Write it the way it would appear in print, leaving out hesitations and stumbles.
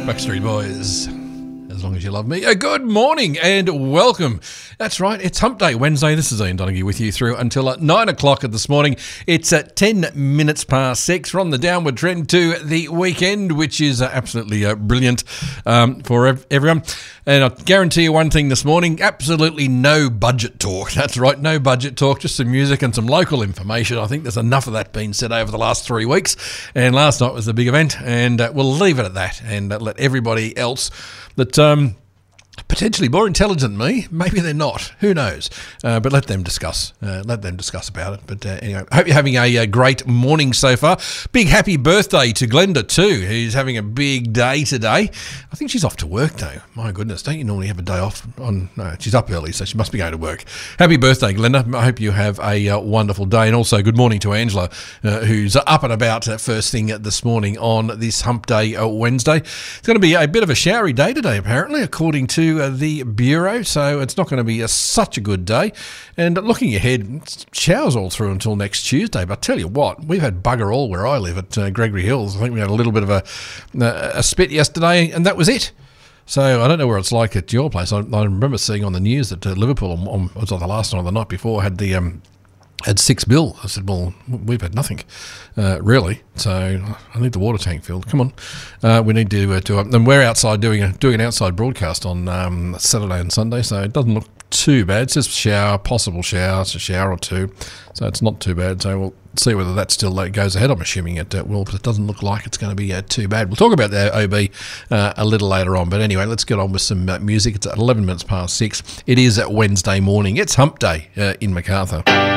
Backstreet Boys, As Long As You Love Me. Good morning and welcome. That's right, it's Hump Day Wednesday. This is Ian Donaghy with you through until 9 o'clock this morning. It's 10 minutes past 6. We're on the downward trend to the weekend, which is absolutely brilliant for everyone. And I guarantee you one thing this morning, absolutely no budget talk. That's right, no budget talk, just some music and some local information. I think there's enough of that being said over the last 3 weeks. And last night was the big event, and we'll leave it at that and let everybody else that potentially more intelligent than me, maybe they're not, who knows, but let them discuss about it. But anyway, I hope you're having a great morning so far. Big happy birthday to Glenda too, who's having a big day today. I think she's off to work though. My goodness, don't you normally have a day off? No, she's up early, so she must be going to work. Happy birthday, Glenda. I hope you have a wonderful day. And also good morning to Angela, who's up and about first thing this morning on this Hump Day Wednesday. It's going to be a bit of a showery day today, apparently, according to the Bureau, so it's not going to be such a good day. And looking ahead, showers all through until next Tuesday. But I tell you what, we've had bugger all where I live at Gregory Hills. I think we had a little bit of a spit yesterday, and that was it. So I don't know where it's like at your place. I remember seeing on the news that Liverpool, was it the last night or the night before, had 6 bill. I said, well, we've had nothing, really. So I need the water tank filled. Come on. We need to and we're outside doing an outside broadcast on Saturday and Sunday, so it doesn't look too bad. It's just possible showers, a shower or two. So it's not too bad. So we'll see whether that still goes ahead. I'm assuming it will, but it doesn't look like it's going to be too bad. We'll talk about the OB a little later on. But anyway, let's get on with some music. It's at 11 minutes past 6. It is Wednesday morning. It's Hump Day in Macarthur.